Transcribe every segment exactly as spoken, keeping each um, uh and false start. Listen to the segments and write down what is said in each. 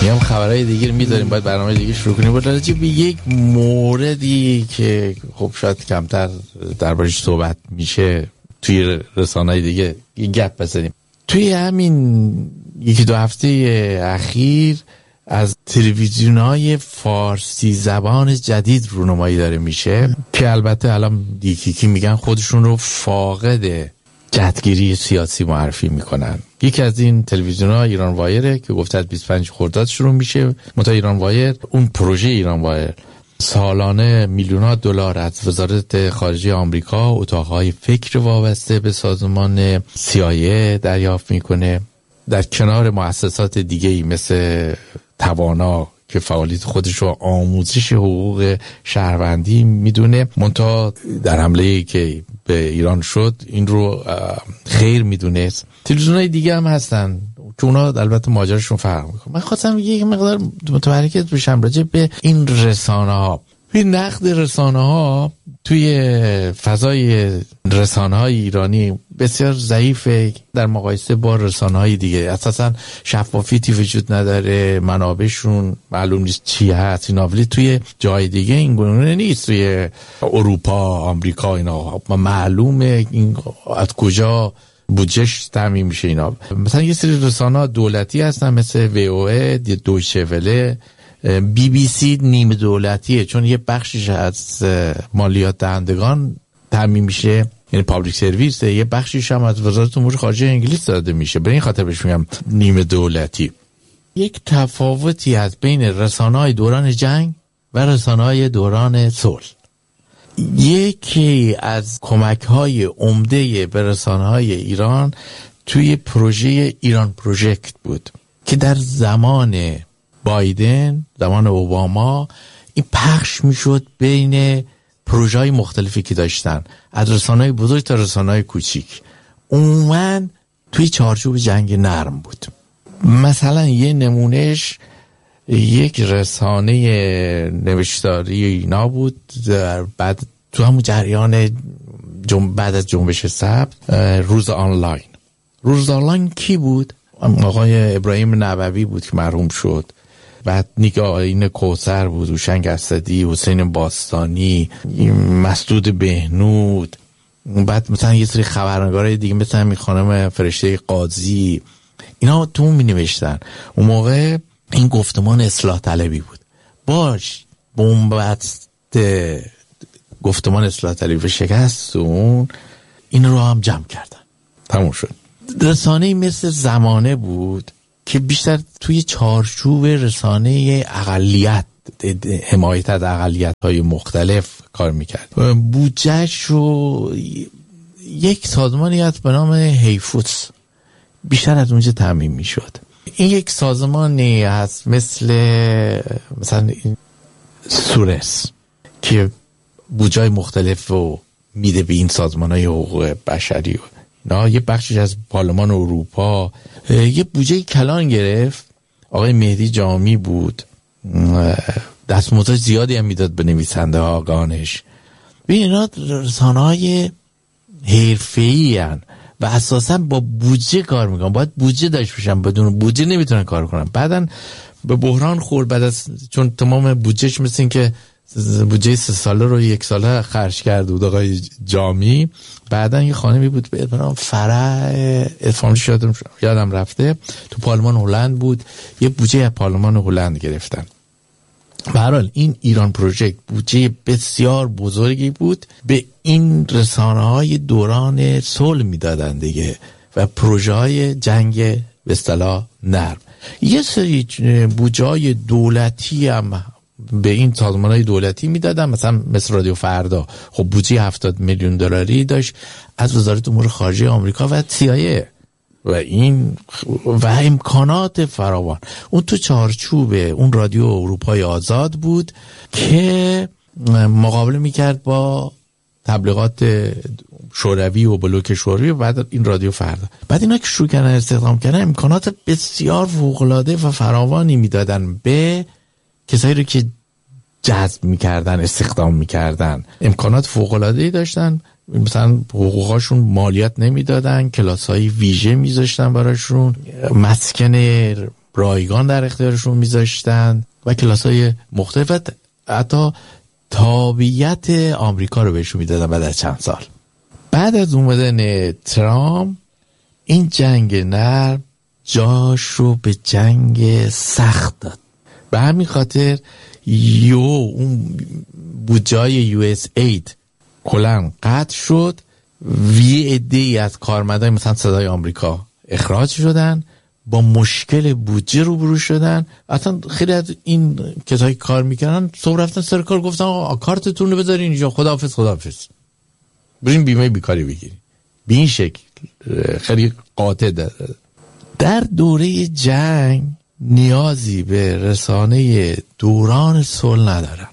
میام خبرهای دیگه رو میذاریم، باید برنامه دیگه شروع کنیم. بود راجع به یک موردی که خب شاید کمتر دربارش صحبت میشه توی رسانه‌های دیگه یه گپ بزنیم. توی همین یکی دو هفته اخیر از تلویزیون‌های فارسی زبان جدید رونمایی داره میشه که البته الان دیکی میگن خودشون رو فاقد جهتگیری سیاسی معرفی میکنن. یکی از این تلویزیون‌ها ایران وایره که گفته از بیست و پنج خرداد شروع میشه. متا ایران وایر، اون پروژه ایران وایر سالانه میلیون‌ها دلار از وزارت خارجه آمریکا، اتاقهای فکر وابسته به سازمان سی آی ای دریافت میکنه، در کنار مؤسسات دیگه‌ای مثل توانا که فعالیت خودش رو آموزش حقوق شهروندی میدونه. منتها در حمله‌ای که به ایران شد این رو خیر میدونست. تلویزیون‌های دیگه هم هستن که اونا البته ماجراشون فرق میکنه. من خواستم یک مقدار متمرکز بشم راجع به این رسانه‌ها. این نقد رسانه‌ها توی فضای رسانه‌های ایرانی بسیار ضعیفه در مقایسه با رسانه‌های دیگه. اساساً شفافیتی وجود نداره، منابعشون معلوم نیست چی هست اینا، ولی توی جای دیگه این گونه نیست. توی اروپا، آمریکا اینا معلومه این از کجا بودجهش تامین میشه اینا. مثلا یه سری رسانه‌ها دولتی هستن مثل وی او ای، دویچه وله، بی بی سی نیمه دولتیه چون یه بخشش از مالیات دهندگان تامین میشه، یعنی پابلیک سرویس، یه بخشش هم از وزارت امور خارجه انگلیس داده میشه. به این خاطر بهش میگم نیمه دولتی. یک تفاوتی از بین رسانه‌های دوران جنگ و رسانه‌های دوران صلح. یکی از کمک‌های عمده به رسانه‌های ایران توی پروژه ایران پروژکت بود که در زمان بایدن، زمان اوباما، این پخش میشد بین پروژه‌های مختلفی که داشتن، از رسانه‌های بزرگ تا رسانه‌های کوچیک. عموماً توی چارچوب جنگ نرم بود. مثلا یه نمونهش یک رسانه نوشتاری اینا بود در بعد تو همون جریان جنب بعد از جنبش سبز، روز آنلاین. روز آنلاین کی بود؟ آقای ابراهیم نووی بود که مرحوم شد. بعد نگاهین کوثر بود، هوشنگ اسدی، حسین باستانی، مسدود بهنود. بعد مثلا یه سری خبرنگارای دیگه مثل همین خانم فرشته قاضی، اینا تو می نوشتن. اون موقع این گفتمان اصلاح طلبی بود. باش بنبست گفتمان اصلاح طلبی و شکست اون، این رو هم جمع کردن، تموم شد. رسانه‌ای مثل زمانه بود که بیشتر توی چارچوب رسانه اقلیت، حمایت از اقلیت‌های مختلف کار میکرد. بودجه‌اش رو یک سازمانی هست به نام هیفوتس بیشتر از اونجا تامین میشد. این یک سازمانی هست مثل مثلا سورس که بودجه‌های مختلف رو میده به این سازمان‌های حقوق بشری. نه یه بخشش از پارلمان اروپا یه بودجه کلان گرفت. آقای مهدی جامی بود، دستمزد زیادی هم میداد به نویسنده ها آگانش. ببین اینا رسانه‌های حرفه‌ای هستند و اساسا با بودجه کار میکنن. باید بودجه داشته باشن، بدون بودجه نمیتونن کار کنن. بعدن به بحران خورد بعد از چون تمام بودجهش مثل این که بودجه سه ساله رو یک ساله خرج کرد بود آقای جامی. بعدن یه خانمی بود به اسم فرح، اسمش یادم یادم رفته، تو پارلمان هلند بود، یه بودجه از پارلمان هلند گرفتن. به هر حال این ایران پروژکت بودجه بسیار بزرگی بود، به این رسانه‌های دوران صلح میدادن دیگه و پروژه‌های جنگ به اصطلاح نرم. یه سری بودجه‌های دولتی هم به این سازمان‌های دولتی میدادن، مثلا مثل رادیو فردا، خب بودجه هفتاد میلیون دلاری داشت از وزارت امور خارجه آمریکا و سی آی ای و این و امکانات فراوان. اون تو چارچوب اون رادیو اروپای آزاد بود که مقابله میکرد با تبلیغات شوروی و بلوک شوروی و بعد این رادیو فردا. بعد اینا که شروع کردن استخدام کردن، امکانات بسیار فوق‌العاده و فراوانی میدادن به کسایی رو که جذب میکردن، استخدام میکردن. امکانات فوق‌العاده‌ای داشتن، مثلا حقوقاشون مالیات نمیدادن، کلاس‌های ویژه میذاشتن براشون، مسکن رایگان در اختیارشون میذاشتن و کلاس‌های مختلف، حتی تابعیت آمریکا رو بهشون میدادن. بعد از چند سال بعد از اومدن ترامپ این جنگ نرم جاش رو به جنگ سخت داد. به همین خاطر یو اون بودجای یو اس اید کلاً قطع شد. وی عده‌ای از کارمندای مثلا صدای آمریکا اخراج شدن، با مشکل بودجه روبرو شدن. اصلا خیلی از این کسایی کار میکنن صبح رفتن سر کار گفتن آقا کارتتون رو بذارین اینجا، خداحافظ خداحافظ، بریم بیمه بیکاری بگیرین. به این شکل خیلی قاطع داره. در دوره جنگ نیازی به رسانه دوران صلح ندارن.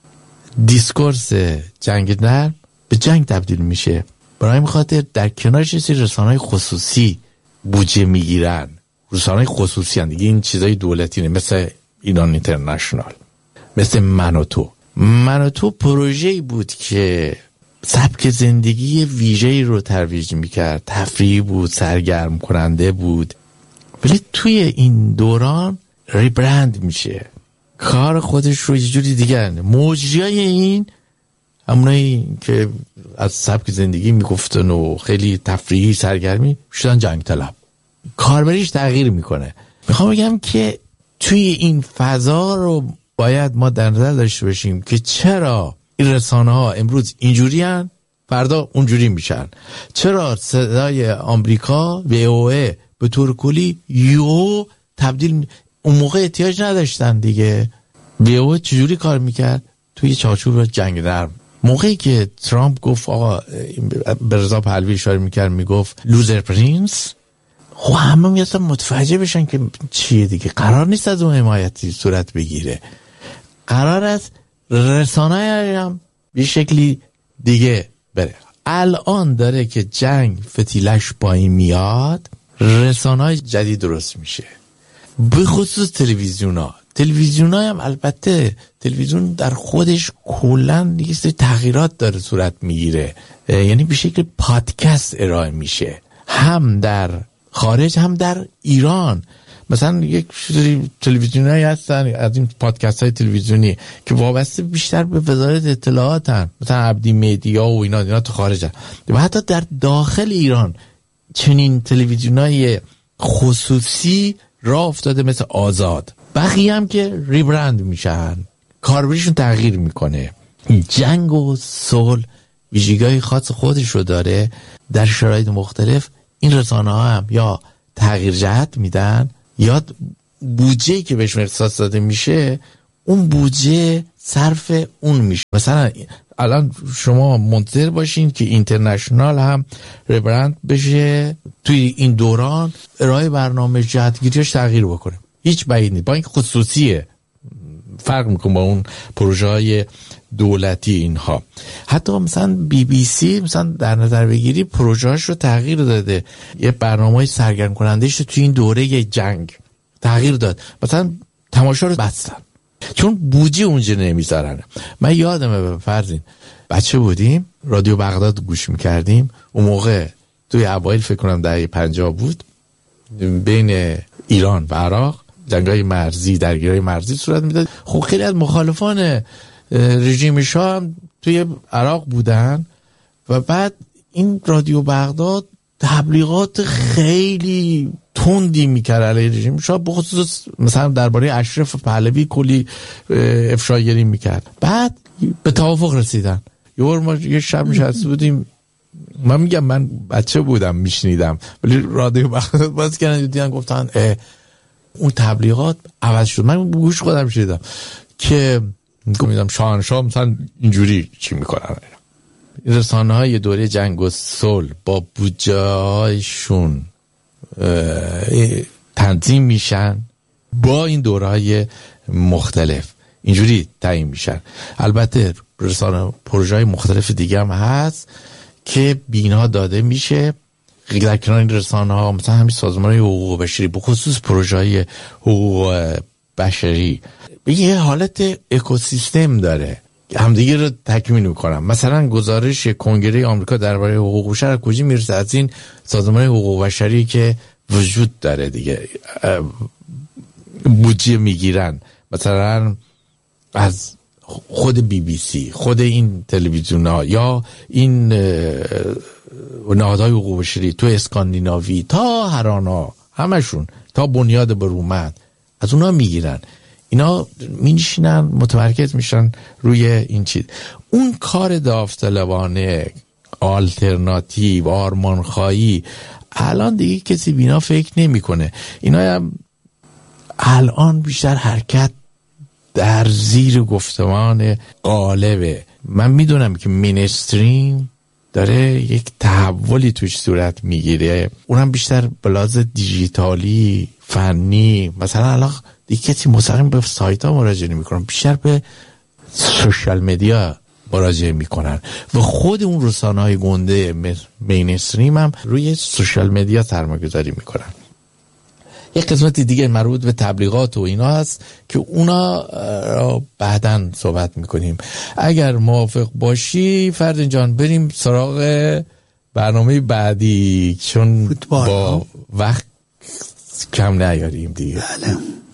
دیسکورس جنگ نرم به جنگ تبدیل میشه. برای این خاطر در کنارش یه سری رسانه‌های خصوصی بودجه میگیرن. رسانه‌های خصوصی هستند دیگه، این چیزای دولتی نه، مثل ایران اینترنشنال، مثل من و تو. من و تو پروژه‌ای بود که سبک زندگی ویژه‌ای رو ترویج میکرد، تفریحی بود، سرگرم کننده بود. ولی توی این دوران ریبرند میشه، کار خودش رو یه جوری دیگه. مجریای این همونایی که از سبک زندگی میگفتن و خیلی تفریحی سرگرمی شدن جنگ طلب. کاربریش تغییر میکنه. میخوام بگم که توی این فضا رو باید ما در نظر داشته باشیم که چرا این رسانه ها امروز اینجوری هن فردا اونجوری میشن. چرا صدای آمریکا وی او ای به طور کلی یو تبدیل، اون موقع احتیاج نداشتن دیگه. وی او ای چجوری کار میکرد؟ توی چارچوب جنگ نرم. موقعی که ترامپ گفت آقا به رضا پهلوی اشاره میکرد میگفت لوزر پرینس، خب همه میاستن متوجه بشن که چیه دیگه. قرار نیست از اون حمایتی صورت بگیره، قرار است رسانه هم به شکلی دیگه بره. الان داره که جنگ فتیلش پایین میاد، رسانه‌های جدید درست میشه، به خصوص تلویزیون ها. تلویزیون ها هم البته تلویزیون در خودش کلن یه سری تغییرات داره صورت میگیره، یعنی به شکل پادکست ارائه میشه، هم در خارج هم در ایران. مثلا یک سری تلویزیونایی هستن از این پادکست های تلویزیونی که وابسته بیشتر به وزارت اطلاعاتن، مثلا عبدی مدیا و اینا اینا تو خارجن. و حتی در داخل ایران چنین تلویزیونای خصوصی راه افتاده مثل آزاد. بقیه هم که ریبرند میشن، کاربریشون تغییر میکنه. جنگ و صلح ویژگی‌های خاص خودش رو داره. در شرایط مختلف این رسانه ها هم یا تغییر جهت میدن یا بودجه‌ای که بهشون اختصاص داده میشه اون بودجه صرف اون میشه. مثلا الان شما منتظر باشین که اینترنشنال هم ریبرند بشه، توی این دوران ارائه برنامه جهتگیریش تغییر بکنه. هیچ بعید نیست، با این خصوصیه، فرق میکنه با اون پروژه های دولتی اینها. حتی مثلا بی بی سی مثلا در نظر بگیری پروژه‌اش رو تغییر داده، یه برنامه‌ای سرگرم کننده‌اش رو توی این دوره جنگ تغییر داد. مثلا تماشا رو بستن چون بودجه اونجا نمیذارن. من یادمه به فرضین بچه بودیم رادیو بغداد گوش میکردیم، اون موقع توی اوایل فکر کنم دهه پنجاه بود، بین ایران و عراق جنگای مرزی، درگیری مرزی صورت میداد. خب خیلی از مخالفان رژیم شاه هم توی عراق بودن و بعد این رادیو بغداد تبلیغات خیلی تندی میکرد علیه رژیم شاه، بخصوص مثلا درباره اشرف پهلوی کلی افشاگری میکرد. بعد به توافق رسیدن. یه بار ما یه شب نشسته بودیم، من میگم من بچه بودم میشنیدم، ولی رادیو بغداد باز کردن دیدن گفتن اون تبلیغات عوض شد. من گوش خودم شنیدم که میگم شاهنشاه مثلا اینجوری چی میکنن. رسانه های دوره جنگ و صلح با بودجه هایشون تنظیم میشن، با این دوره های مختلف اینجوری تعیین میشن. البته رسانه پروژه های مختلف دیگه هم هست که بینا داده میشه در کنار این رسانه ها. مثلا همین سازمان حقوق بشری بخصوص پروژه های حقوق بشری یه حالت اکوسیستم داره، همدیگه رو تکمیل میکنن. مثلا گزارش کنگره آمریکا درباره حقوق بشر کجا میرسه؟ از این سازمان حقوق بشری که وجود داره دیگه. بودجه میگیرن، مثلا از خود بی بی سی، خود این تلویزیون ها یا این نهادهای حقوق بشری تو اسکاندیناوی تا هرانا، همشون تا بنیاد برومند از اونا میگیرن. اینا میشینن متمرکز میشن روی این چیز. اون کار داوطلبانه، آلترناتیو، آرمانخواهی، الان دیگه کسی بینا فکر نمیکنه. اینا هم الان بیشتر حرکت در زیر گفتمان قالبه. من میدونم که مینستریم داره یک تحولی توش صورت میگیره، اونم بیشتر بلاز دیجیتالی، فنی. مثلا الان دیگه کسی مستقیم به سایت ها مراجعه نمیکنن، بیشتر به سوشال مدیا مراجعه میکنن و خود اون رسانه های گنده مینستریم هم روی سوشال مدیا سرمایه‌گذاری میکنن. یک قسمت دیگه مربوط به تبلیغات و اینا هست که اونا را بعداً صحبت میکنیم. اگر موافق باشی فردین جان بریم سراغ برنامه بعدی، چون فوتبال با وقت کم نیاریم دیگه. بله.